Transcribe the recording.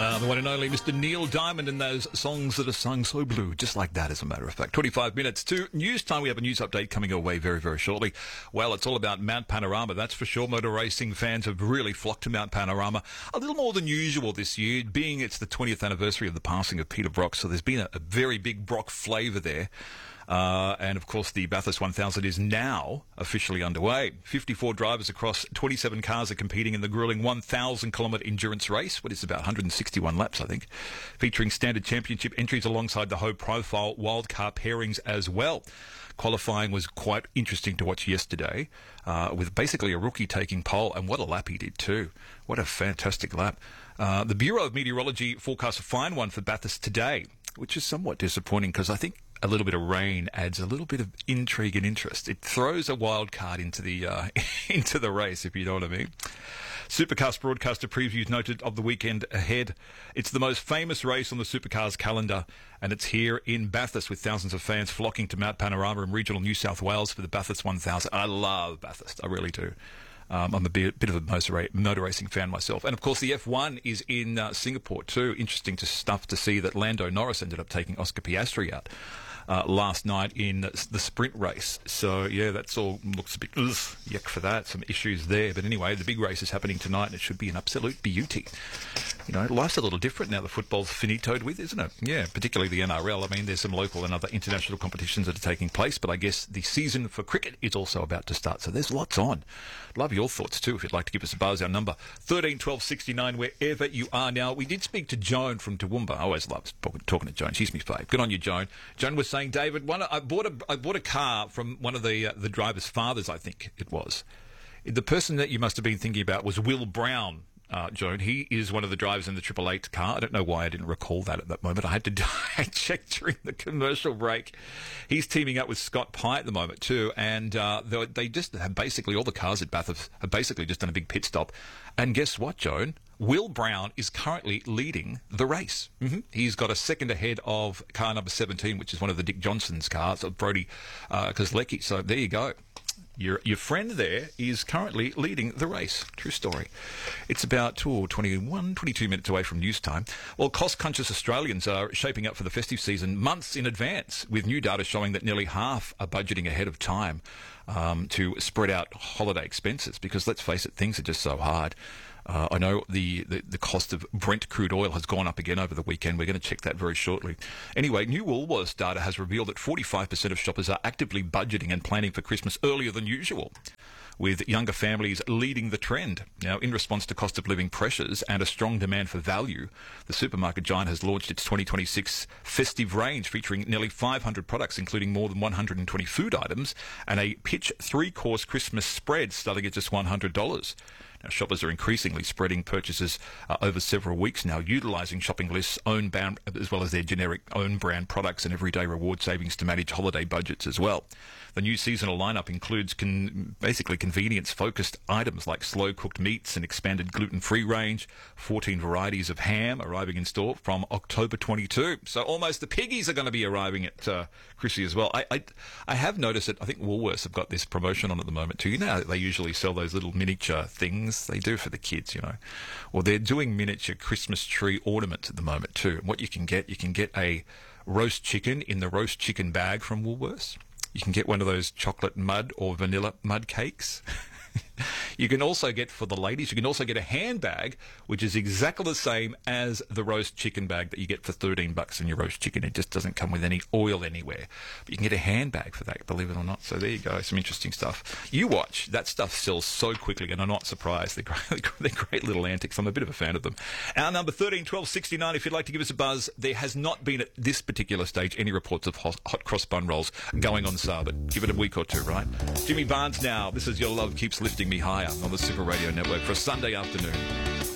The one and only Mr. Neil Diamond and those songs that are sung so blue, just like that, as a matter of fact. 25 minutes to news time. We have a news update coming your way very, very shortly. Well, it's all about Mount Panorama, that's for sure. Motor racing fans have really flocked to Mount Panorama a little more than usual this year, being it's the 20th anniversary of the passing of Peter Brock, so there's been a very big Brock flavour there. And, of course, the Bathurst 1000 is now officially underway. 54 drivers across 27 cars are competing in the gruelling 1,000-kilometre endurance race, what is about 161 laps, I think, featuring standard championship entries alongside the high-profile wildcard pairings as well. Qualifying was quite interesting to watch yesterday, with basically a rookie taking pole, and what a lap he did too. What a fantastic lap. The Bureau of Meteorology forecasts a fine one for Bathurst today, which is somewhat disappointing because I think a little bit of rain adds a little bit of intrigue and interest. It throws a wild card into the into the race, if you know what I mean. Supercars broadcaster previews noted of the weekend ahead. It's the most famous race on the Supercars calendar, and it's here in Bathurst with thousands of fans flocking to Mount Panorama in regional New South Wales for the Bathurst 1000. I love Bathurst, I really do. I'm a bit of a motor racing fan myself. And, of course, the F1 is in Singapore too. Interesting stuff to see that Lando Norris ended up taking Oscar Piastri out last night in the sprint race. So, yeah, that's all looks a bit yuck for that. Some issues there. But anyway, the big race is happening tonight and it should be an absolute beauty. You know, life's a little different now the football's finitoed with, isn't it? Yeah, particularly the NRL. I mean, there's some local and other international competitions that are taking place, but I guess the season for cricket is also about to start. So there's lots on. Love your thoughts too if you'd like to give us a buzz. Our number 13 12 69 wherever you are. Now, we did speak to Joan from Toowoomba. I always love talking to Joan. She's my fave. Good on you, Joan. Joan was saying, David, I bought a car from one of the driver's fathers, I think it was. The person that you must have been thinking about was Will Brown. Joan, he is one of the drivers in the 888 car. I don't know why I didn't recall that at that moment. I checked during the commercial break. He's teaming up with Scott Pye at the moment too, and they just have basically all the cars at Bathurst have basically just done a big pit stop. And guess what, Joan? Will Brown is currently leading the race. He's got a second ahead of car number 17, which is one of the Dick Johnson's cars, of Brody Kozlecki. So there you go. Your friend there is currently leading the race. True story. It's about 22 minutes away from news time. Well, cost-conscious Australians are shaping up for the festive season months in advance, with new data showing that nearly half are budgeting ahead of time to spread out holiday expenses, because let's face it, things are just so hard. I know the cost of Brent crude oil has gone up again over the weekend. We're going to check that very shortly. Anyway, new Woolworths data has revealed that 45% of shoppers are actively budgeting and planning for Christmas earlier than usual, with younger families leading the trend. Now, in response to cost of living pressures and a strong demand for value, the supermarket giant has launched its 2026 festive range featuring nearly 500 products, including more than 120 food items and a pitch 3-course Christmas spread starting at just $100. Now, shoppers are increasingly spreading purchases over several weeks now, utilising shopping lists, own brand, as well as their generic own brand products and everyday reward savings to manage holiday budgets as well. The new seasonal lineup includes basically convenience-focused items like slow-cooked meats, an expanded gluten-free range, 14 varieties of ham arriving in store from October 22. So almost the piggies are going to be arriving at Chrissy as well. I have noticed that I think Woolworths have got this promotion on at the moment too. You know how they usually sell those little miniature things they do for the kids, you know. Well, they're doing miniature Christmas tree ornaments at the moment too. And what you can get a roast chicken in the roast chicken bag from Woolworths. You can get one of those chocolate mud or vanilla mud cakes. You can also get, for the ladies, you can also get a handbag, which is exactly the same as the roast chicken bag that you get for $13 in your roast chicken. It just doesn't come with any oil anywhere. But you can get a handbag for that, believe it or not. So there you go, some interesting stuff. You watch, that stuff sells so quickly, and I'm not surprised. They're great little antics. I'm a bit of a fan of them. Our number 13 12 69, if you'd like to give us a buzz. There has not been at this particular stage any reports of hot cross bun rolls going on sale, but give it a week or two, right? Jimmy Barnes now. This is Your Love Keeps Lifting Me Higher on the Super Radio Network for a Sunday afternoon.